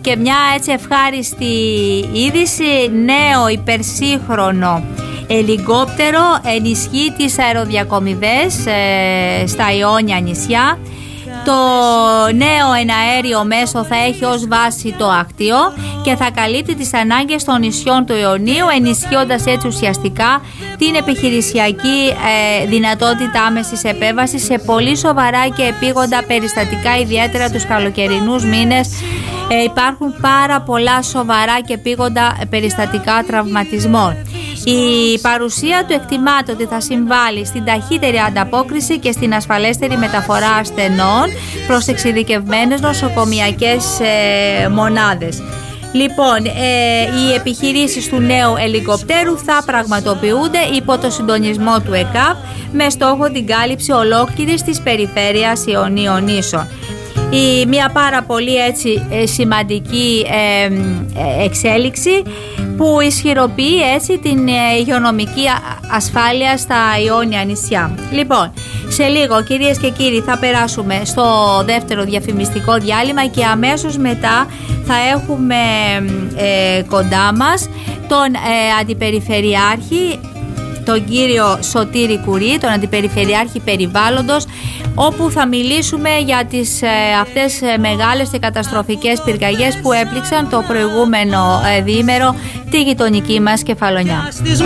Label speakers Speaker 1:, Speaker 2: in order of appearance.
Speaker 1: Και μια έτσι ευχάριστη είδηση: νέο υπερσύγχρονο ελικόπτερο ενισχύει τις αεροδιακομιδές στα Ιόνια νησιά. Το νέο εναέριο μέσο θα έχει ως βάση το Άκτιο και θα καλύπτει τις ανάγκες των νησιών του Ιωνίου, ενισχύοντας έτσι ουσιαστικά την επιχειρησιακή δυνατότητα άμεσης επέμβασης σε πολύ σοβαρά και επίγοντα περιστατικά, ιδιαίτερα τους καλοκαιρινούς μήνες. Υπάρχουν πάρα πολλά σοβαρά και επίγοντα περιστατικά τραυματισμών. Η παρουσία του εκτιμάται ότι θα συμβάλλει στην ταχύτερη ανταπόκριση και στην ασφαλέστερη μεταφορά ασθενών προς εξειδικευμένες νοσοκομιακές μονάδες. Λοιπόν, οι επιχειρήσεις του νέου ελικοπτέρου θα πραγματοποιούνται υπό το συντονισμό του ΕΚΑΒ με στόχο την κάλυψη ολόκληρης της περιφέρειας Ιωνίων νήσων. Μια πάρα πολύ έτσι σημαντική εξέλιξη που ισχυροποιεί έτσι την υγειονομική ασφάλεια στα Ιόνια νησιά. Λοιπόν, σε λίγο, κυρίες και κύριοι, θα περάσουμε στο δεύτερο διαφημιστικό διάλειμμα και αμέσως μετά θα έχουμε κοντά μας τον Αντιπεριφερειάρχη, τον κύριο Σωτήρη Κουρί, τον Αντιπεριφερειάρχη Περιβάλλοντος, όπου θα μιλήσουμε για τις αυτές μεγάλες και καταστροφικές πυρκαγιές που έπληξαν το προηγούμενο διήμερο τη γειτονική μας Κεφαλονιά.